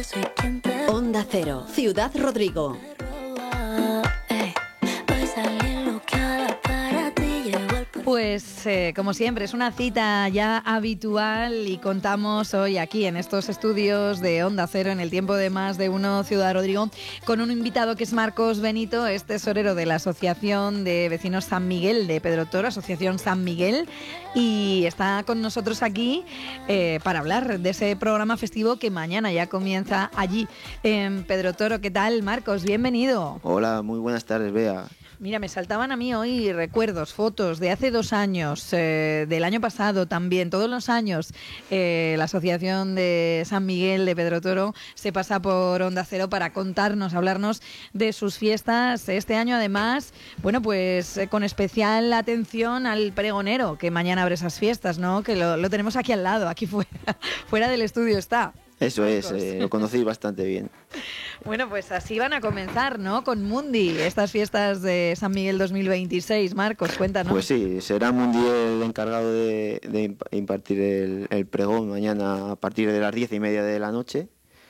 Onda Cero, Ciudad Rodrigo. Pues como siempre es una cita ya habitual y contamos hoy aquí en estos estudios de Onda Cero en el tiempo de Más de Uno Ciudad Rodrigo con un invitado que es Marcos Benito, es tesorero de la Asociación de Vecinos San Miguel de Pedro Toro, Asociación San Miguel, y está con nosotros aquí para hablar de ese programa festivo que mañana ya comienza allí en Pedro Toro. ¿Qué tal, Marcos? Bienvenido. Hola, muy buenas tardes, Bea. Mira, me saltaban a mí hoy recuerdos, fotos de hace 2 años, del año pasado también, todos los años. La Asociación de San Miguel de Pedro Toro se pasa por Onda Cero para contarnos, hablarnos de sus fiestas. Este año, además, bueno, pues con especial atención al pregonero, que mañana abre esas fiestas, ¿no? Que lo tenemos aquí al lado, aquí fuera del estudio está. Eso es, lo conocí bastante bien. Bueno, pues así van a comenzar, ¿no? Con Mundi, estas fiestas de San Miguel 2026. Marcos, cuéntanos. Pues sí, será Mundi el encargado de impartir el pregón mañana a partir de las 10:30 de la noche.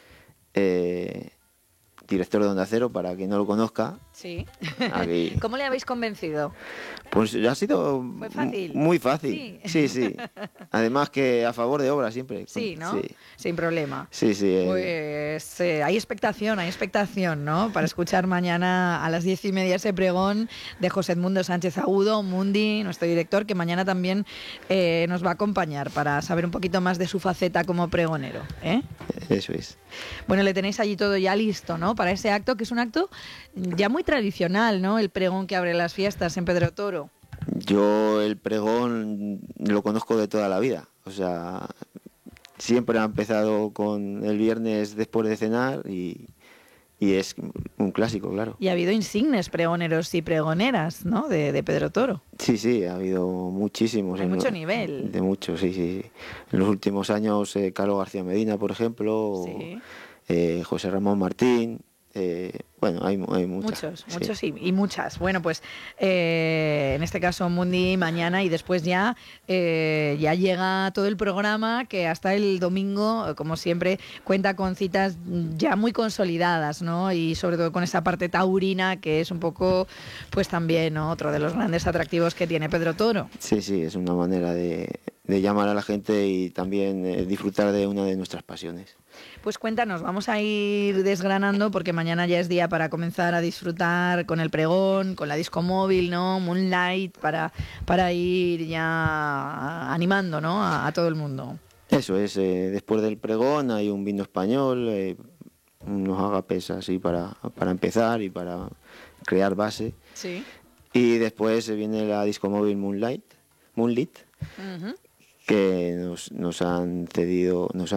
Director de Onda Cero, para quien no lo conozca. Sí. Aquí. ¿Cómo le habéis convencido? Pues ha sido muy fácil. Sí. Además que a favor de obra siempre. Sí, ¿no? Sí. Sin problema. Sí. Pues hay expectación, ¿no? Para escuchar mañana a las 10:30 ese pregón de José Edmundo Sánchez Agudo, Mundi, nuestro director, que mañana también nos va a acompañar para saber un poquito más de su faceta como pregonero, ¿eh? Eso es. Bueno, le tenéis allí todo ya listo, ¿no? Para ese acto, que es un acto ya muy tradicional, ¿no? El pregón que abre las fiestas en Pedro Toro. Yo el pregón lo conozco de toda la vida. O sea, siempre ha empezado con el viernes después de cenar y es un clásico, claro. Y ha habido insignes pregoneros y pregoneras, ¿no? De Pedro Toro. Sí, ha habido muchísimos. Hay mucho nivel. De muchos, sí. En los últimos años, Carlos García Medina, por ejemplo, sí. José Ramón Martín. Bueno, hay muchas. Muchos y muchas. Bueno, pues en este caso Mundi mañana y después ya llega todo el programa que hasta el domingo, como siempre, cuenta con citas ya muy consolidadas, ¿no? Y sobre todo con esa parte taurina que es un poco, pues también, ¿no? Otro de los grandes atractivos que tiene Pedro Toro. Sí, es una manera de llamar a la gente y también disfrutar de una de nuestras pasiones. Pues cuéntanos, vamos a ir desgranando porque mañana ya es día para comenzar a disfrutar con el pregón, con la disco móvil, ¿no? Moonlight, para ir ya animando, ¿no? a todo el mundo. Eso es, después del pregón hay un vino español, unos agapes así para empezar y para crear base. Sí. Y después viene la disco móvil Moonlit, uh-huh. que nos han cedido, nos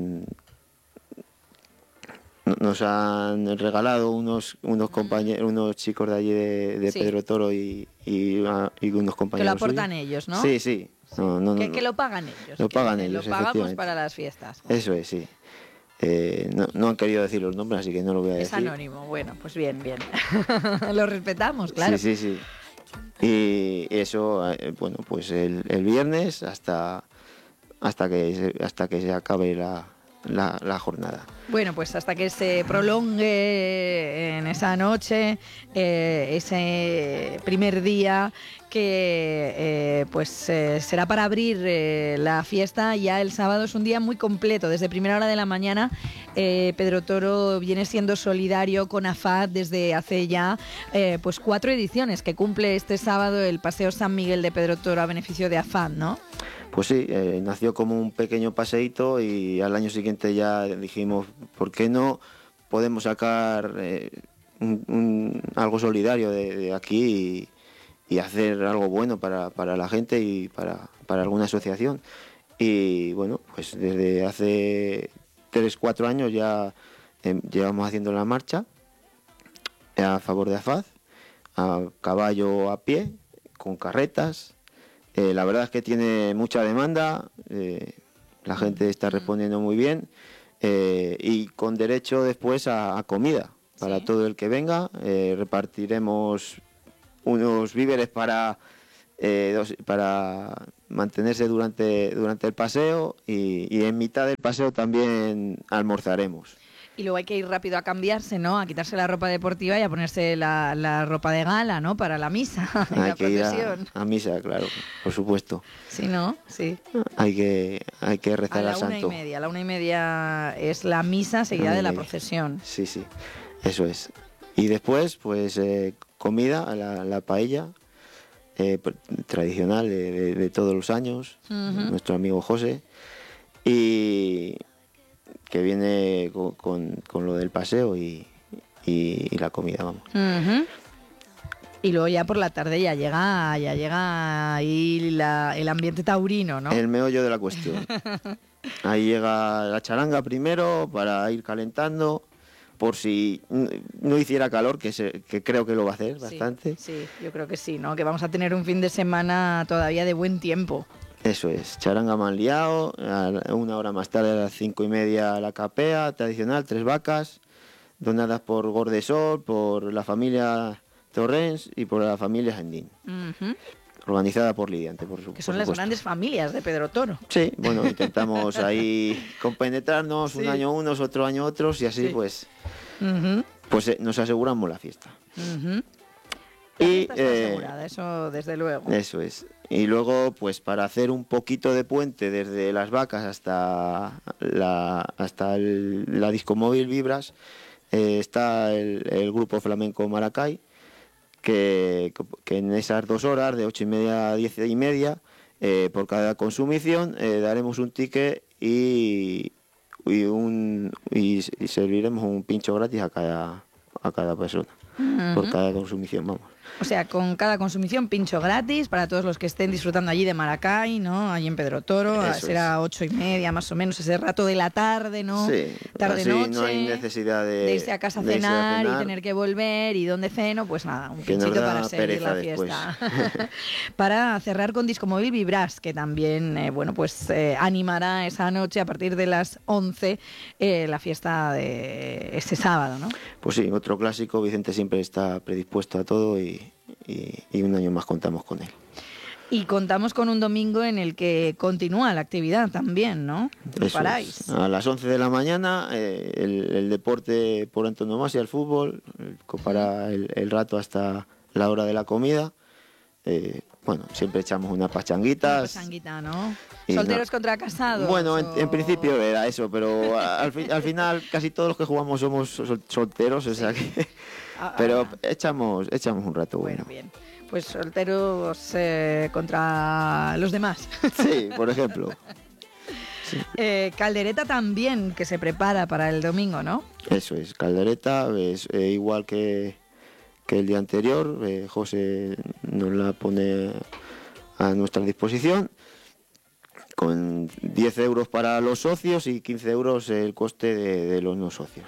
han regalado unos compañeros, unos chicos de allí de Pedro Toro y unos compañeros. Que lo aportan ellos, ¿no? Sí. Que lo pagan ellos. Lo pagan ellos, lo pagamos para las fiestas. Eso es, sí. No han querido decir los nombres, así que no lo voy a decir. Es anónimo, bueno, pues bien. Lo respetamos, claro. Sí. Y eso, bueno, pues el viernes hasta que se acabe la jornada. Bueno, pues hasta que se prolongue en esa noche, ese primer día que será para abrir la fiesta. Ya el sábado es un día muy completo, desde primera hora de la mañana. Pedro Toro viene siendo solidario con AFAD desde hace ya 4 ediciones que cumple este sábado el Paseo San Miguel de Pedro Toro a beneficio de AFAD, ¿no? Pues sí, nació como un pequeño paseíto y al año siguiente ya dijimos, ¿por qué no podemos sacar algo solidario de aquí y hacer algo bueno para la gente y para alguna asociación? Y bueno, pues desde hace 3-4 años ya llevamos haciendo la marcha a favor de AFAD, a caballo a pie, con carretas. La verdad es que tiene mucha demanda, la gente está respondiendo muy bien y con derecho después a comida para todo el que venga. Repartiremos unos víveres para mantenerse durante el paseo y en mitad del paseo también almorzaremos. Y luego hay que ir rápido a cambiarse, ¿no? A quitarse la ropa deportiva y a ponerse la ropa de gala, ¿no? Para la misa y Hay la que ir procesión. a misa, claro, por supuesto. Sí, ¿no? Sí. Hay que rezar al santo. A la 1:30 es la misa seguida de la procesión. Sí, sí, eso es. Y después, pues, comida, la paella, tradicional de todos los años, nuestro amigo José, y que viene con lo del paseo y la comida, vamos. Y luego ya por la tarde ya llega ahí el ambiente taurino, ¿no? El meollo de la cuestión. Ahí llega la charanga primero para ir calentando, por si no hiciera calor, que creo que lo va a hacer bastante. Sí, yo creo que sí, ¿no? Que vamos a tener un fin de semana todavía de buen tiempo. Eso es, charanga mal liado, una hora más tarde a las 5:30 la capea tradicional, 3 vacas, donadas por Gordesol, por la familia Torrens y por la familia Gendín. Organizada por Lidiante, por supuesto. Que son las grandes familias de Pedro Toro. Sí, bueno, intentamos ahí compenetrarnos, un año unos, otro año otros, y así pues nos aseguramos la fiesta. La fiesta está asegurada, eso desde luego. Eso es. Y luego, pues para hacer un poquito de puente desde las vacas hasta la discomóvil Vibras, está el grupo flamenco Maracay, que en esas 2 horas, de 8:30 a 10:30, por cada consumición, daremos un ticket y serviremos un pincho gratis a cada persona, por cada consumición, vamos. O sea, con cada consumición, pincho gratis para todos los que estén disfrutando allí de Maracay, ¿no? Allí en Pedro Toro. Eso será 8:30 más o menos, ese rato de la tarde, ¿no? Sí, tarde-noche. No hay necesidad de irse a casa a cenar y tener que volver. ¿Y dónde ceno? Pues nada, un pinchito para seguir la fiesta. Para cerrar con Discomóvil Vibras, que también, animará esa noche a partir de las 11 la fiesta de este sábado, ¿no? Pues sí, otro clásico. Vicente siempre está predispuesto a todo y un año más contamos con él. Y contamos con un domingo en el que continúa la actividad también, ¿no? No paráis. A las 11 de la mañana, el deporte por antonomasia, el fútbol, para el rato hasta la hora de la comida. Siempre echamos unas pachanguitas. Una pachanguita, ¿no? ¿Solteros contra casados? Bueno, en principio era eso, pero al final casi todos los que jugamos somos solteros, o sea que... Pero echamos un rato bueno. Bien. Pues solteros contra los demás. Sí, por ejemplo. Sí. Caldereta también, que se prepara para el domingo, ¿no? Eso es, caldereta, es igual que el día anterior. José nos la pone a nuestra disposición, con 10 euros para los socios y 15 euros el coste de los no socios.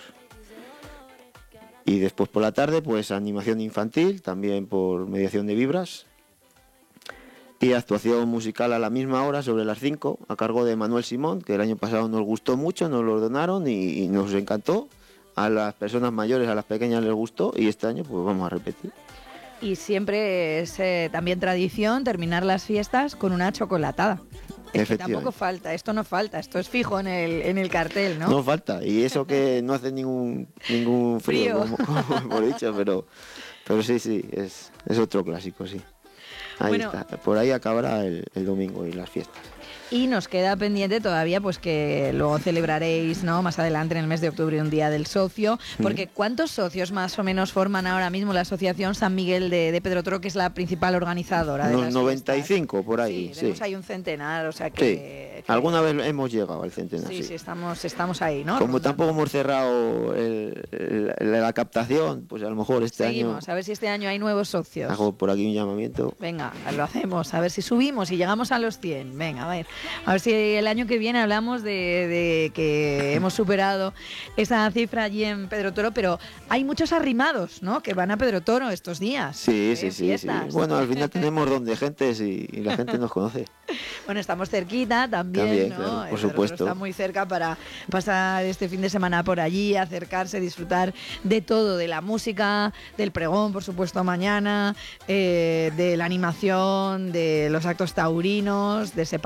Y después por la tarde, pues animación infantil, también por mediación de Vibras. Y actuación musical a la misma hora, sobre las 5, a cargo de Manuel Simón, que el año pasado nos gustó mucho, nos lo donaron y nos encantó. A las personas mayores, a las pequeñas les gustó, y este año pues vamos a repetir. Y siempre es también tradición terminar las fiestas con una chocolatada. Es que tampoco falta, esto no falta, esto es fijo en el cartel, ¿no? No falta, y eso que no hace ningún frío. Como hemos dicho, pero sí, es otro clásico, sí. Ahí está, por ahí acabará el domingo y las fiestas. Y nos queda pendiente todavía, pues que luego celebraréis, ¿no?, más adelante en el mes de octubre, un día del socio, porque ¿cuántos socios más o menos forman ahora mismo la Asociación San Miguel de Pedro Toro, que es la principal organizadora de las 95 fiestas? por ahí, sí. Tenemos ahí un centenar, o sea que... Sí. Alguna vez hemos llegado al centenar, sí. Sí, estamos ahí, ¿no? Como tampoco hemos cerrado la captación, pues a lo mejor Seguimos, a ver si este año hay nuevos socios. Hago por aquí un llamamiento. Venga, lo hacemos, a ver si subimos y llegamos a los 100. Venga, a ver si el año que viene hablamos de que hemos superado esa cifra allí en Pedro Toro, pero hay muchos arrimados, ¿no?, que van a Pedro Toro estos días. Sí. Bueno, al final tenemos donde gente y la gente nos conoce. Bueno, estamos cerquita también, ¿no? Claro, por supuesto. Está muy cerca para pasar este fin de semana por allí, acercarse, disfrutar de todo, de la música, del pregón, por supuesto, mañana, de la animación, de los actos taurinos, de ese paseo solidario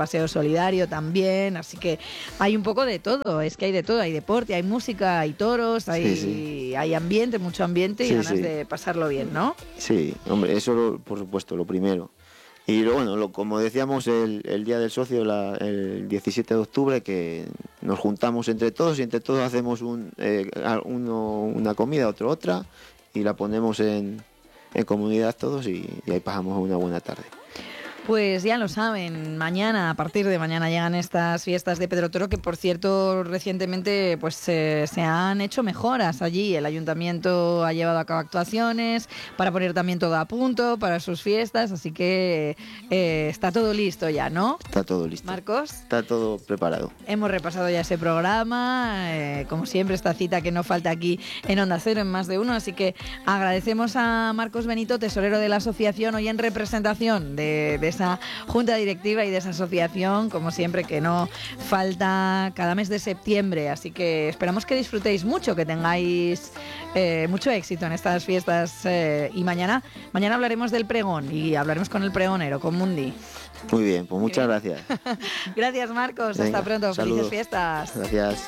solidario también, así que hay un poco de todo, es que hay de todo, hay deporte, hay música, hay toros, hay ambiente, mucho ambiente y ganas de pasarlo bien, ¿no? Sí, hombre, eso por supuesto, lo primero. Y bueno, como decíamos, el Día del Socio, el 17 de octubre, que nos juntamos entre todos y entre todos hacemos uno una comida, otro otra, y la ponemos en comunidad todos y ahí pasamos una buena tarde. Pues ya lo saben, a partir de mañana llegan estas fiestas de Pedro Toro, que por cierto recientemente pues se han hecho mejoras allí. El ayuntamiento ha llevado a cabo actuaciones para poner también todo a punto para sus fiestas, así que está todo listo ya, ¿no? Está todo listo. Marcos. Está todo preparado. Hemos repasado ya ese programa, como siempre esta cita que no falta aquí en Onda Cero en Más de Uno, así que agradecemos a Marcos Benito, tesorero de la asociación, hoy en representación de esa junta directiva y de esa asociación, como siempre, que no falta cada mes de septiembre, así que esperamos que disfrutéis mucho, que tengáis mucho éxito en estas fiestas y mañana hablaremos del pregón y hablaremos con el pregonero, con Mundi. Muy bien, pues muchas gracias. Gracias, Marcos. Venga, hasta pronto. Saludos. Felices fiestas. Gracias.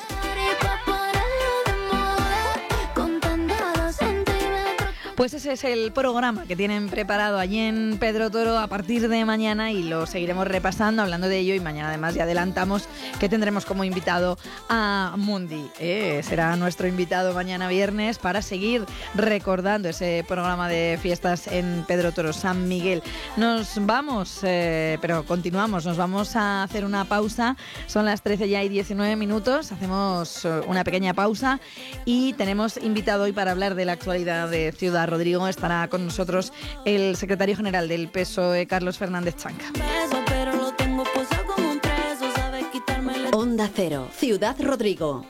Pues ese es el programa que tienen preparado allí en Pedro Toro a partir de mañana y lo seguiremos repasando, hablando de ello, y mañana además ya adelantamos que tendremos como invitado a Mundi. Será nuestro invitado mañana viernes para seguir recordando ese programa de fiestas en Pedro Toro, San Miguel. Nos vamos, pero continuamos, nos vamos a hacer una pausa, son las 13 ya y 19 minutos, hacemos una pequeña pausa y tenemos invitado hoy para hablar de la actualidad de Ciudad Rodrigo. Estará con nosotros el secretario general del PSOE, Carlos Fernández Chanca. Onda Cero, Ciudad Rodrigo.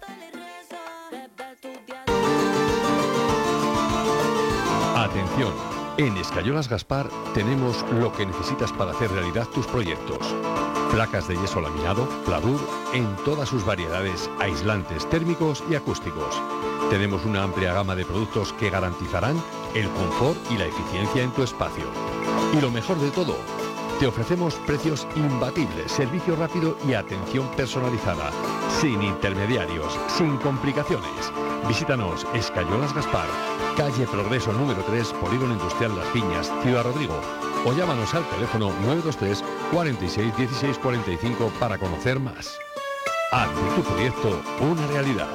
Atención, en Escayolas Gaspar tenemos lo que necesitas para hacer realidad tus proyectos. Placas de yeso laminado, Pladur, en todas sus variedades, aislantes térmicos y acústicos. Tenemos una amplia gama de productos que garantizarán el confort y la eficiencia en tu espacio. Y lo mejor de todo, te ofrecemos precios imbatibles, servicio rápido y atención personalizada, sin intermediarios, sin complicaciones. Visítanos, Escayolas Gaspar, calle Progreso número 3, Polígono Industrial Las Viñas, Ciudad Rodrigo. O llámanos al teléfono 923 46 16 45 para conocer más. Haz de tu proyecto una realidad.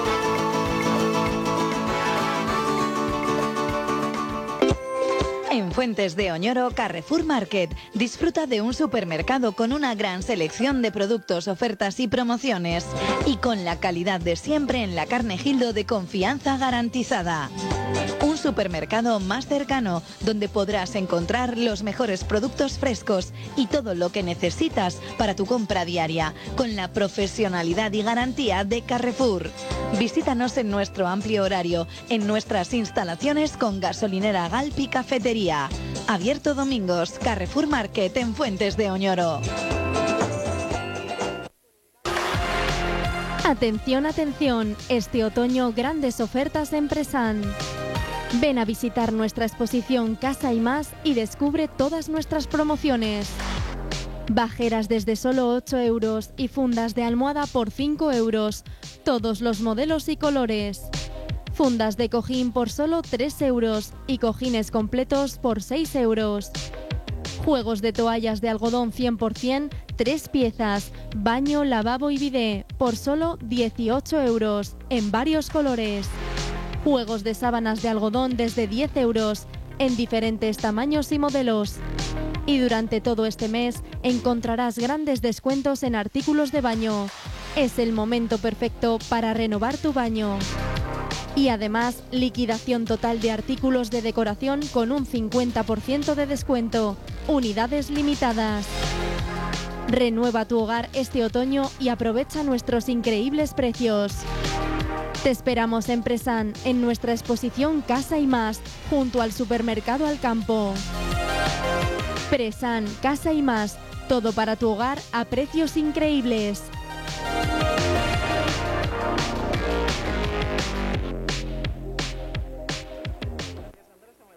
En Fuentes de Oñoro, Carrefour Market. Disfruta de un supermercado con una gran selección de productos, ofertas y promociones. Y con la calidad de siempre en la carne Gildo de confianza garantizada. Un supermercado más cercano, donde podrás encontrar los mejores productos frescos y todo lo que necesitas para tu compra diaria, con la profesionalidad y garantía de Carrefour. Visítanos en nuestro amplio horario, en nuestras instalaciones con gasolinera Galp y cafetería. Abierto domingos, Carrefour Market en Fuentes de Oñoro. Atención, atención, este otoño grandes ofertas en Pressan. Ven a visitar nuestra exposición Casa y Más y descubre todas nuestras promociones. Bajeras desde solo 8 euros y fundas de almohada por 5 euros. Todos los modelos y colores. Fundas de cojín por solo 3 euros y cojines completos por 6 euros. Juegos de toallas de algodón 100%, 3 piezas, baño, lavabo y bidé por solo 18 euros en varios colores. Juegos de sábanas de algodón desde 10 euros en diferentes tamaños y modelos. Y durante todo este mes encontrarás grandes descuentos en artículos de baño. Es el momento perfecto para renovar tu baño. Y además, liquidación total de artículos de decoración con un 50% de descuento. Unidades limitadas. Renueva tu hogar este otoño y aprovecha nuestros increíbles precios. Te esperamos en Pressan, en nuestra exposición Casa y Más, junto al supermercado Alcampo. Pressan, Casa y Más, todo para tu hogar a precios increíbles.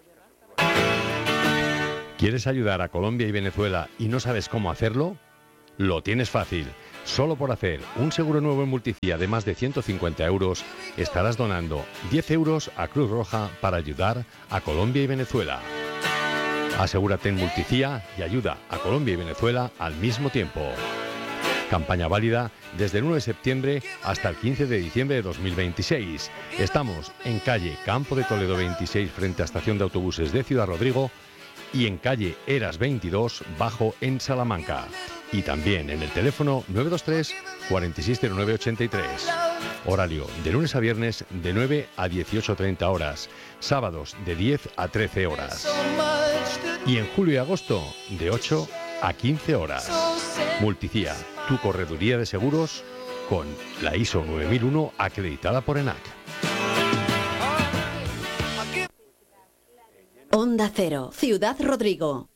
¿Quieres ayudar a Colombia y Venezuela y no sabes cómo hacerlo? Lo tienes fácil. Solo por hacer un seguro nuevo en Multicía de más de 150 euros, estarás donando 10 euros a Cruz Roja para ayudar a Colombia y Venezuela. Asegúrate en Multicía y ayuda a Colombia y Venezuela al mismo tiempo. Campaña válida desde el 1 de septiembre hasta el 15 de diciembre de 2026. Estamos en calle Campo de Toledo 26 frente a Estación de Autobuses de Ciudad Rodrigo y en calle Eras 22 bajo en Salamanca. Y también en el teléfono 923 460983. Horario de lunes a viernes de 9 a 18:30 horas. Sábados de 10 a 13 horas. Y en julio y agosto de 8 a 15 horas. Multicía, tu correduría de seguros con la ISO 9001 acreditada por ENAC. Onda Cero, Ciudad Rodrigo.